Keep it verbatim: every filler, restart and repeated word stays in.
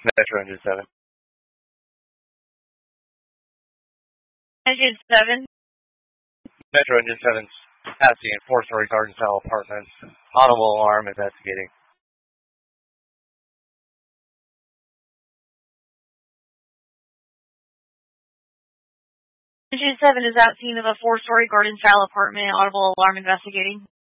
Metro Engine seven. Engine seven. Metro Engine seven's passing in four-story garden style apartments. Audible alarm investigating. Engine seven is out scene of a four-story garden style apartment. Audible alarm investigating.